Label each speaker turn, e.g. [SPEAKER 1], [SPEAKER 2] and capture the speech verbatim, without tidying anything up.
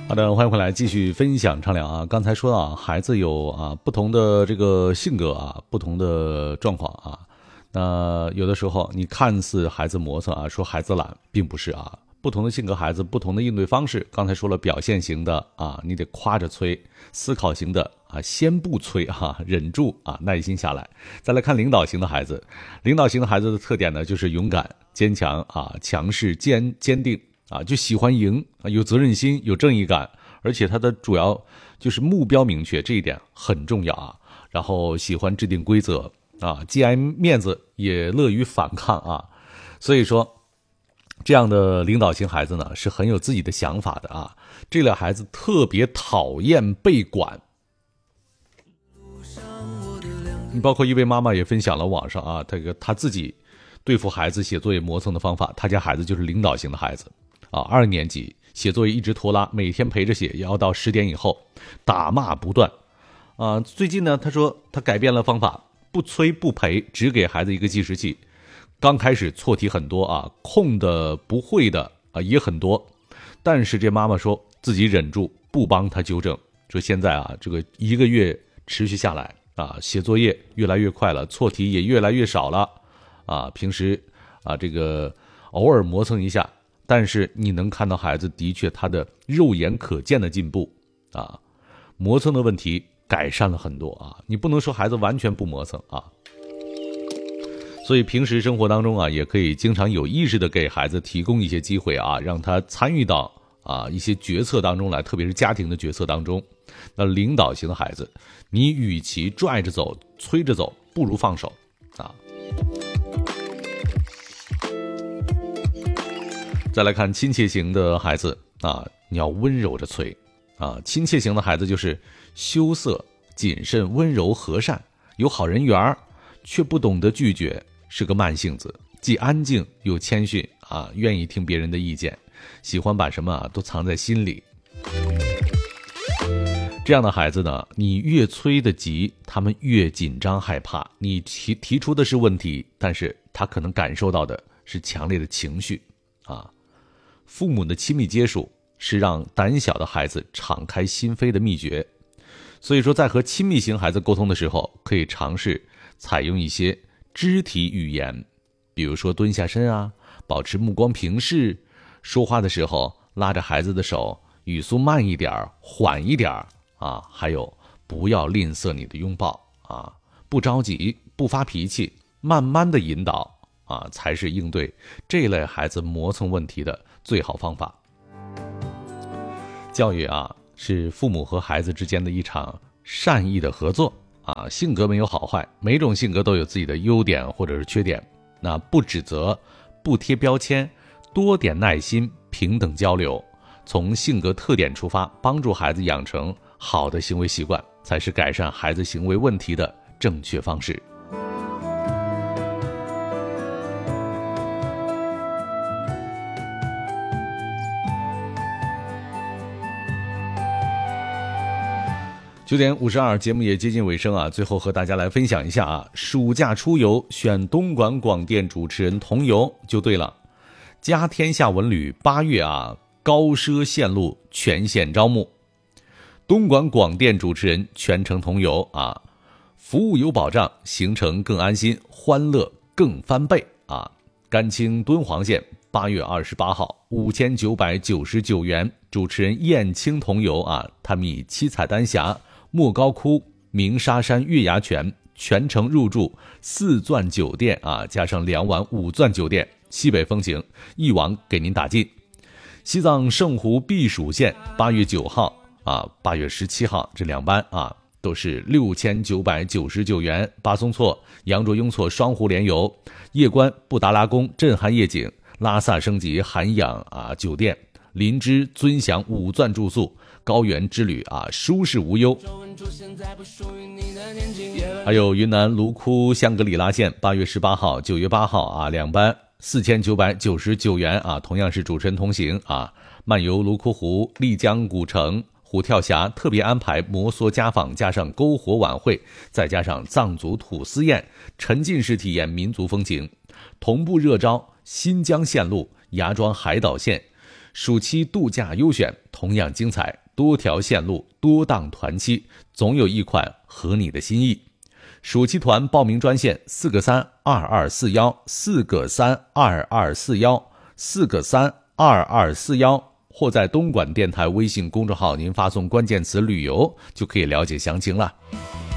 [SPEAKER 1] 好的，欢迎回来继续分享畅聊啊。刚才说到啊，孩子有啊不同的这个性格啊，不同的状况啊。那有的时候你看似孩子磨蹭啊，说孩子懒，并不是啊。不同的性格孩子，不同的应对方式。刚才说了，表现型的啊，你得夸着催；思考型的啊，先不催哈、啊，忍住啊，耐心下来。再来看领导型的孩子，领导型的孩子的特点呢，就是勇敢、坚强啊，强势、坚坚定。啊，就喜欢赢啊，有责任心，有正义感，而且他的主要就是目标明确，这一点很重要啊。然后喜欢制定规则啊，既爱面子也乐于反抗啊。所以说，这样的领导型孩子呢，是很有自己的想法的啊。这类孩子特别讨厌被管。你包括一位妈妈也分享了网上啊，这个她自己对付孩子写作业磨蹭的方法，她家孩子就是领导型的孩子。啊，二年级写作业一直拖拉，每天陪着写，也要到十点以后，打骂不断。啊，最近呢，他说他改变了方法，不催不陪，只给孩子一个计时器。刚开始错题很多啊，空的不会的啊也很多，但是这妈妈说自己忍住不帮他纠正，说现在啊，这个一个月持续下来啊，写作业越来越快了，错题也越来越少了啊，平时啊这个偶尔磨蹭一下。但是你能看到孩子的确他的肉眼可见的进步啊，磨蹭的问题改善了很多啊，你不能说孩子完全不磨蹭啊。所以平时生活当中啊，也可以经常有意识的给孩子提供一些机会啊，让他参与到啊一些决策当中来，特别是家庭的决策当中。那领导型的孩子，你与其拽着走、催着走，不如放手啊。再来看亲切型的孩子啊，你要温柔着催啊。亲切型的孩子就是羞涩、谨慎、温柔、和善，有好人缘，却不懂得拒绝，是个慢性子，既安静又谦逊啊，愿意听别人的意见，喜欢把什么啊都藏在心里。这样的孩子呢，你越催得急，他们越紧张害怕。你提提出的是问题，但是他可能感受到的是强烈的情绪啊。父母的亲密接触是让胆小的孩子敞开心扉的秘诀，所以说在和亲密型孩子沟通的时候，可以尝试采用一些肢体语言，比如说蹲下身啊，保持目光平视，说话的时候拉着孩子的手，语速慢一点，缓一点啊，还有不要吝啬你的拥抱啊，不着急，不发脾气，慢慢的引导啊，才是应对这类孩子磨蹭问题的最好方法。教育啊，是父母和孩子之间的一场善意的合作啊。性格没有好坏，每种性格都有自己的优点或者是缺点。那不指责，不贴标签，多点耐心，平等交流，从性格特点出发，帮助孩子养成好的行为习惯，才是改善孩子行为问题的正确方式。九点五十二，节目也接近尾声啊，最后和大家来分享一下啊，暑假出游选东莞广电主持人同游就对了。家天下文旅八月啊，高奢线路全线招募，东莞广电主持人全程同游啊，服务有保障，行程更安心，欢乐更翻倍啊！甘青敦煌线八月二十八号五千九百九十九元，主持人燕青同游啊，他们以七彩丹霞、莫高窟、鸣沙山月牙泉全程入住四钻酒店啊，加上两晚五钻酒店，西北风情一网给您打尽。西藏圣湖避暑线八月九号啊，八月十七号这两班啊，都是六千九百九十九元。巴松措、羊卓雍措双湖联游，夜观布达拉宫震撼夜景，拉萨升级涵养啊酒店，林芝尊享五钻住宿，高原之旅啊舒适无忧。还有云南卢窟香格里拉线八月十八号九月八号啊两班四千九百九十九元啊，同样是主持人同行啊，漫游卢窟湖、丽江古城、虎跳峡，特别安排摩梭家访，加上篝火晚会，再加上藏族土司宴，沉浸式体验民族风情。同步热招新疆线路、芽庄海岛线、 暑期度假优选同样精彩，多条线路，多档团期，总有一款合你的心意。暑期团报名专线四个三二二四幺，四个三二二四幺，四个三二二四幺，或在东莞电台微信公众号您发送关键词旅游就可以了解详情了。